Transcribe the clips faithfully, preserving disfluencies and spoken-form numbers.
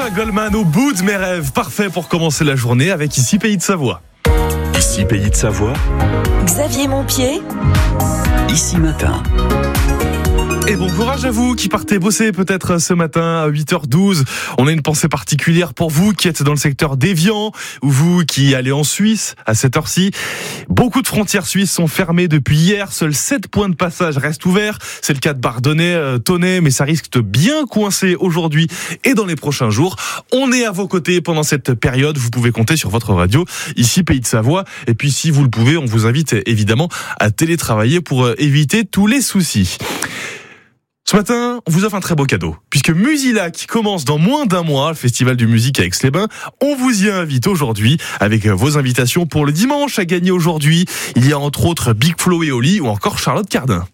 Jean-Jacques Goldman au bout de mes rêves, parfait pour commencer la journée avec Ici Pays de Savoie. Ici Pays de Savoie. Xavier Montpied. Ici Matin. Et bon courage à vous qui partez bosser peut-être ce matin à huit heures douze. On a une pensée particulière pour vous qui êtes dans le secteur d'Évian ou vous qui allez en Suisse à cette heure-ci. Beaucoup de frontières suisses sont fermées depuis hier. Seuls sept points de passage restent ouverts. C'est le cas de Bardonnay, euh, Tonnet, mais ça risque de bien coincer aujourd'hui et dans les prochains jours. On est à vos côtés pendant cette période. Vous pouvez compter sur votre radio, ici Pays de Savoie. Et puis si vous le pouvez, on vous invite évidemment à télétravailler pour éviter tous les soucis. Ce matin, on vous offre un très beau cadeau. Puisque Musilac commence dans moins d'un mois, le festival du musique à Aix-les-Bains, on vous y invite aujourd'hui avec vos invitations pour le dimanche à gagner aujourd'hui. Il y a entre autres Big Flo et Oli ou encore Charlotte Cardin.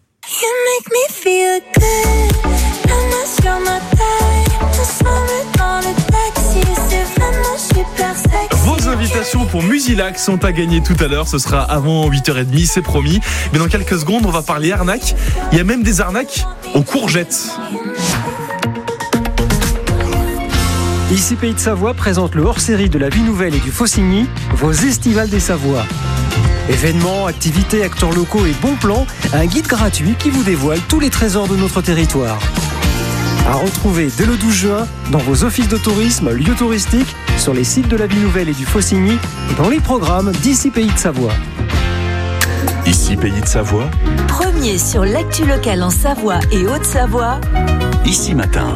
Vos invitations pour Musilac sont à gagner tout à l'heure. Ce sera avant huit heures trente, c'est promis. Mais dans quelques secondes, on va parler arnaque. Il y a même des arnaques aux courgettes. Ici Pays de Savoie présente le hors-série de la Vie Nouvelle et du Faucigny, vos estivales des Savoies. Événements, activités, acteurs locaux et bons plans, un guide gratuit qui vous dévoile tous les trésors de notre territoire. À retrouver dès le douze juin dans vos offices de tourisme, lieux touristiques, sur les sites de la Vie Nouvelle et du Faucigny, dans les programmes d'Ici Pays de Savoie. Ici Pays de Savoie. Premier sur l'actu locale en Savoie et Haute-Savoie. Ici Matin.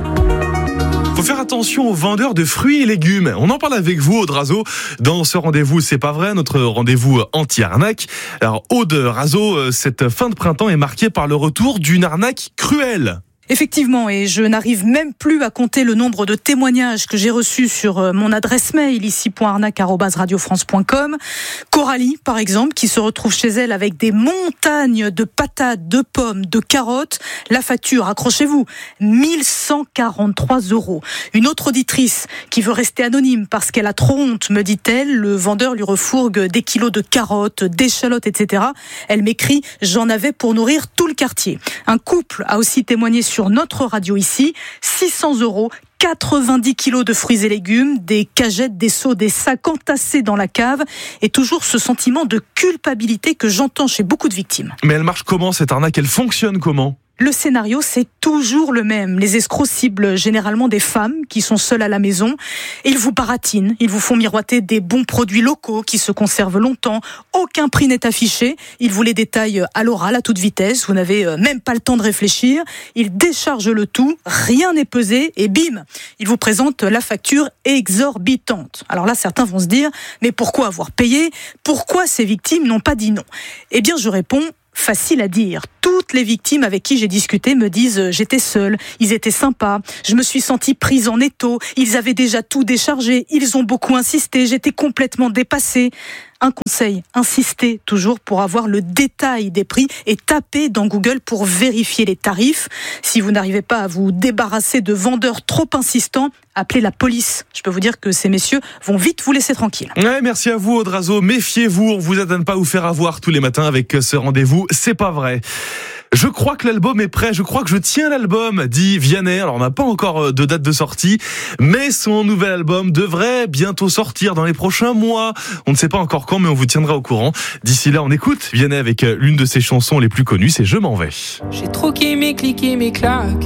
Faut faire attention aux vendeurs de fruits et légumes. On en parle avec vous, Aude Razo, dans ce rendez-vous C'est pas vrai, notre rendez-vous anti-arnaque. Alors, Aude Razo, cette fin de printemps est marquée par le retour d'une arnaque cruelle. Effectivement, et je n'arrive même plus à compter le nombre de témoignages que j'ai reçus sur mon adresse mail ici point arnaque arobase radio france point com. Coralie, par exemple, qui se retrouve chez elle avec des montagnes de patates, de pommes, de carottes. La facture, accrochez-vous, mille cent quarante-trois euros. Une autre auditrice qui veut rester anonyme parce qu'elle a trop honte, me dit-elle. Le vendeur lui refourgue des kilos de carottes, d'échalotes, et cetera. Elle m'écrit « J'en avais pour nourrir tout le quartier ». Un couple a aussi témoigné sur sur notre radio ici, six cents euros, quatre-vingt-dix kilos de fruits et légumes, des cagettes, des seaux, des sacs entassés dans la cave et toujours ce sentiment de culpabilité que j'entends chez beaucoup de victimes. Mais elle marche comment cette arnaque ? Elle fonctionne comment ? Le scénario, c'est toujours le même. Les escrocs ciblent généralement des femmes qui sont seules à la maison. Ils vous baratinent, ils vous font miroiter des bons produits locaux qui se conservent longtemps. Aucun prix n'est affiché. Ils vous les détaillent à l'oral, à toute vitesse. Vous n'avez même pas le temps de réfléchir. Ils déchargent le tout, rien n'est pesé et bim, ils vous présentent la facture exorbitante. Alors là, certains vont se dire, mais pourquoi avoir payé ? Pourquoi ces victimes n'ont pas dit non ? Eh bien, je réponds, facile à dire. Toutes les victimes avec qui j'ai discuté me disent euh, j'étais seule, ils étaient sympas, je me suis sentie prise en étau, ils avaient déjà tout déchargé, ils ont beaucoup insisté, j'étais complètement dépassée. Un conseil, insistez toujours pour avoir le détail des prix et tapez dans Google pour vérifier les tarifs. Si vous n'arrivez pas à vous débarrasser de vendeurs trop insistants, appelez la police. Je peux vous dire que ces messieurs vont vite vous laisser tranquille. Ouais, merci à vous, Aude Razo. Méfiez-vous, on vous aide à ne pas vous faire avoir tous les matins avec ce rendez-vous. C'est pas vrai. Je crois que l'album est prêt, je crois que je tiens l'album, dit Vianney. Alors on n'a pas encore de date de sortie, mais son nouvel album devrait bientôt sortir dans les prochains mois. On ne sait pas encore quand, mais on vous tiendra au courant. D'ici là, on écoute Vianney avec l'une de ses chansons les plus connues, c'est Je m'en vais. J'ai troqué mes clics et mes claques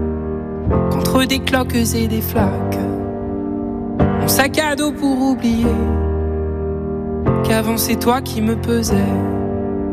contre des cloques et des flaques. Mon sac à dos pour oublier qu'avant c'est toi qui me pesais.